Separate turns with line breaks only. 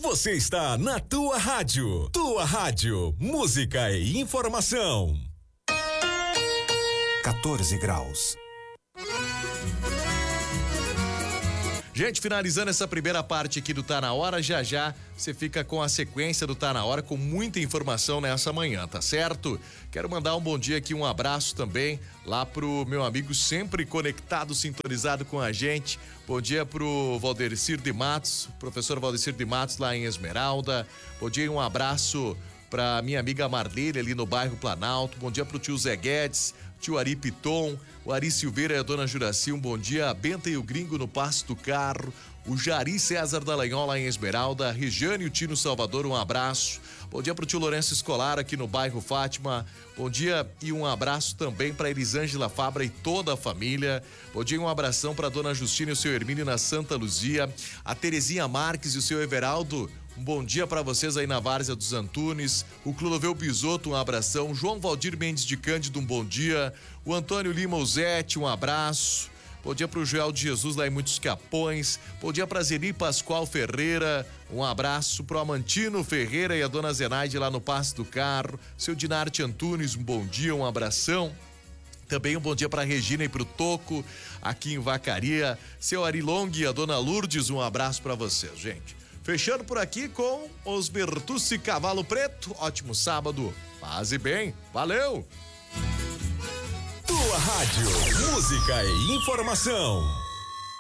Você está na tua rádio. Tua rádio, música e informação.
14 graus.
Gente, finalizando essa primeira parte aqui do Tá Na Hora, já já você fica com a sequência do Tá Na Hora com muita informação nessa manhã, tá certo? Quero mandar um bom dia aqui, um abraço também lá pro meu amigo sempre conectado, sintonizado com a gente. Bom dia pro Valdecir de Matos, professor Valdecir de Matos lá em Esmeralda. Bom dia e um abraço pra minha amiga Marlene ali no bairro Planalto. Bom dia pro tio Zé Guedes, tio Ari Piton, o Ari Silveira e a dona Juraci, um bom dia. A Benta e o Gringo no Passo do Carro, o Jari César Dallagnol lá em Esmeralda, a Regiane e o Tino Salvador, um abraço. Bom dia pro tio Lourenço Escolar aqui no bairro Fátima. Bom dia e um abraço também pra Elisângela Fabra e toda a família. Bom dia e um abração pra dona Justina e o seu Hermínio na Santa Luzia, a Terezinha Marques e o seu Everaldo. Um bom dia para vocês aí na Várzea dos Antunes, o Clodovel Bisotto, um abração, João Valdir Mendes de Cândido, um bom dia, o Antônio Lima Uzete, um abraço, bom dia pro Joel de Jesus lá em Muitos Capões, bom dia pra Zeni Pascoal Ferreira, um abraço pro Amantino Ferreira e a dona Zenaide lá no Passo do Carro, seu Dinarte Antunes, um bom dia, um abração. Também um bom dia para Regina e pro Toco, aqui em Vacaria, seu Arilong e a dona Lourdes, um abraço para vocês, gente. Fechando por aqui com os Bertucci Cavalo Preto. Ótimo sábado. Paz e bem. Valeu!
Tua rádio, música e informação.